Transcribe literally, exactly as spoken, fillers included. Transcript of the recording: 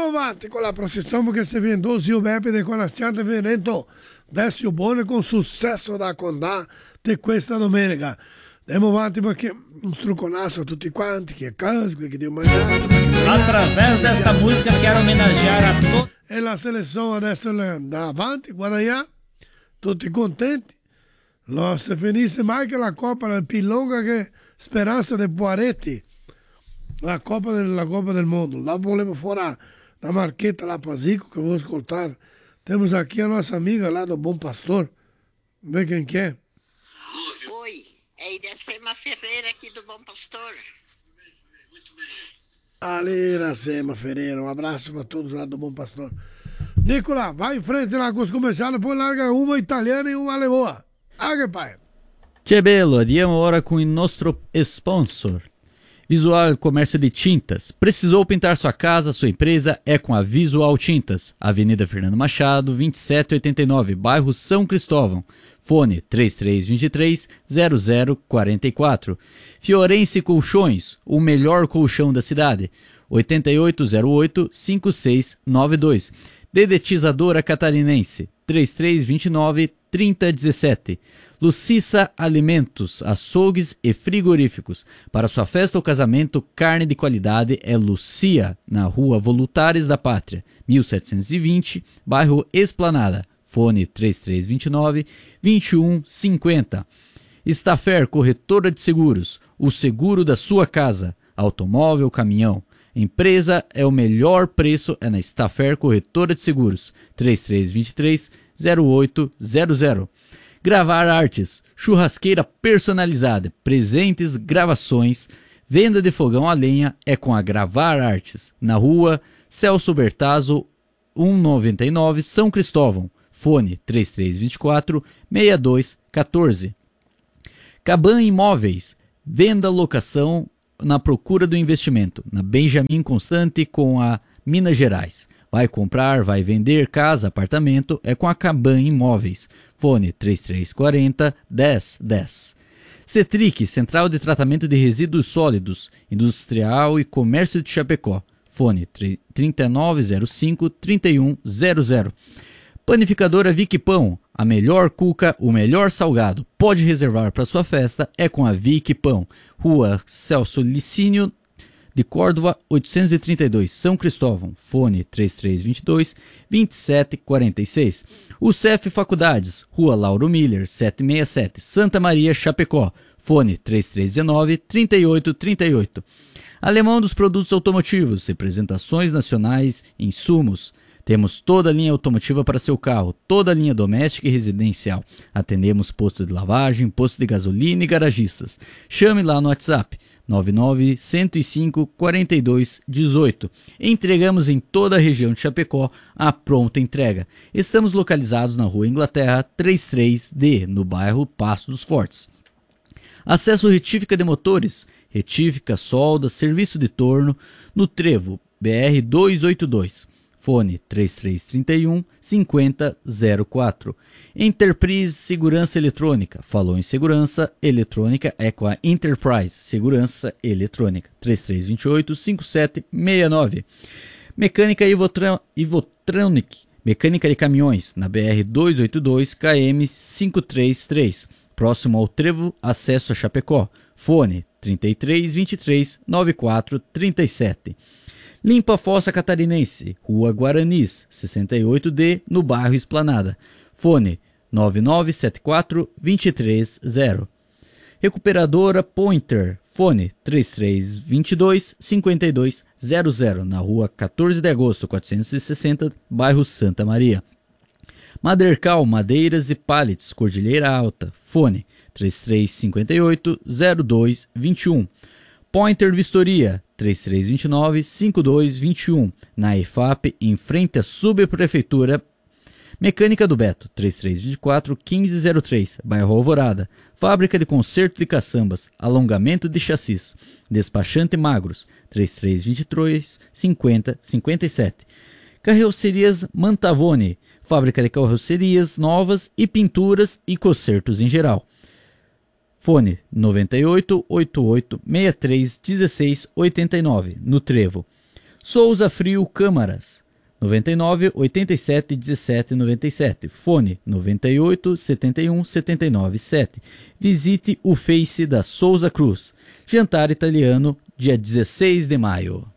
Andiamo avanti con la processione che si viene dosi o beppe con la sciata venendo adesso buone con successo da condà di questa domenica. Andiamo avanti perché un struconasso a tutti quanti, che è casa, che Dio mangiare. Através desta música quero homenagear a todos. E la selezione adesso da avanti, guadagna, tutti contenti. Non si finisce mai che la Coppa è più lunga che Speranza de Poiretti. La Coppa del, la Coppa del Mondo. Lá volevo fuori da Marchetta, la Pasico, che vuoi ascoltare. Temos aqui a nossa amiga lá do Bom Pastor. Vê quem que é. Oi, é Iracema Ferreira aqui do Bom Pastor. Ali, Iracema Ferreira. Um abraço para todos lá do Bom Pastor. Nicola, vai em frente lá com os comerciais, depois larga uma italiana e uma alemã. Água, pai. Che bello, andiamo ora com o nostro sponsor. Visual Comércio de Tintas. Precisou pintar sua casa, sua empresa? É com a Visual Tintas. Avenida Fernando Machado, vinte e sete oitenta e nove, bairro São Cristóvão. Fone três três dois três, zero zero quatro quatro. Fiorense Colchões, o melhor colchão da cidade. oito oito zero oito, cinco seis nove dois. Dedetizadora Catarinense. três três dois nove, três zero um sete. Lucissa Alimentos, açougues e frigoríficos. Para sua festa ou casamento, carne de qualidade é Lucia, na rua Voluntários da Pátria, mil setecentos e vinte, bairro Esplanada. Fone três três dois nove, vinte e um cinquenta. Stafer Corretora de Seguros, o seguro da sua casa, automóvel, caminhão. Empresa é o melhor preço é na Stafer Corretora de Seguros, três três dois três, zero oito zero zero. Gravar Artes, churrasqueira personalizada, presentes, gravações, venda de fogão a lenha é com a Gravar Artes, na rua Celso Bertazzo, cento e noventa e nove, São Cristóvão, fone três três dois quatro, seis dois um quatro. Caban Imóveis, venda, locação na procura do investimento, na Benjamin Constante com a Minas Gerais. Vai comprar, vai vender casa, apartamento, é com a Caban Imóveis. Fone três três quatro zero, dez dez. Cetric, Central de Tratamento de Resíduos Sólidos, Industrial e Comércio de Chapecó. Fone trinta e nove zero cinco, trinta e um zero zero. Panificadora Vic Pão, a melhor cuca, o melhor salgado. Pode reservar para sua festa, é com a Vic Pão. Rua Celso Licínio de Córdova, oitocentos e trinta e dois, São Cristóvão. Fone três três dois dois, vinte e sete quarenta e seis. O C F Faculdades, Rua Lauro Miller, setecentos e sessenta e sete, Santa Maria, Chapecó. Fone três três um nove, trinta e oito trinta e oito. Alemão dos Produtos Automotivos, representações nacionais, insumos. Temos toda a linha automotiva para seu carro, toda a linha doméstica e residencial. Atendemos posto de lavagem, posto de gasolina e garagistas. Chame lá no WhatsApp nove nove um zero cinco, quatro dois um oito. Entregamos em toda a região de Chapecó a pronta entrega. Estamos localizados na Rua Inglaterra trinta e três D, no bairro Passo dos Fortes. Acesso Retífica de Motores, retífica, solda, serviço de torno, no Trevo, B R duzentos e oitenta e dois. Fone três três três um, cinco zero zero quatro. Enterprise Segurança Eletrônica. Falou em segurança eletrônica, é com a Enterprise Segurança Eletrônica. três três dois oito, cinco sete seis nove. Mecânica Ivotran- Ivotronic. Mecânica de caminhões, na B R duzentos e oitenta e dois, K M quinhentos e trinta e três. Próximo ao Trevo, acesso a Chapecó. Fone trinta e três vinte e três, noventa e quatro trinta e sete. Limpa Fossa Catarinense, Rua Guaranis, sessenta e oito D, no bairro Esplanada. Fone nove nove sete quatro, dois três zero. Recuperadora Pointer, fone três três dois dois, cinco dois zero zero, na rua quatorze de agosto, quatrocentos e sessenta, bairro Santa Maria. Madercal Madeiras e Pallets, Cordilheira Alta, fone três três cinco oito, zero dois dois um. Pointer Vistoria, três três dois nove, cinco dois dois um, na E F A P, em frente à Subprefeitura. Mecânica do Beto, três três dois quatro, um cinco zero três, bairro Alvorada. Fábrica de conserto de caçambas, alongamento de chassis. Despachante Magros, três três dois três, cinquenta cinquenta e sete. Carrocerias Mantavone, fábrica de carrocerias novas e pinturas e consertos em geral. Fone nove oito, oito oito, seis três, um seis oito nove, no Trevo. Souza Frio Câmaras, noventa e nove, oitenta e sete, dezessete, noventa e sete. Fone noventa e oito, setenta e um, setenta e nove, sete. Visite o Face da Souza Cruz. Jantar italiano, dia dezesseis de maio.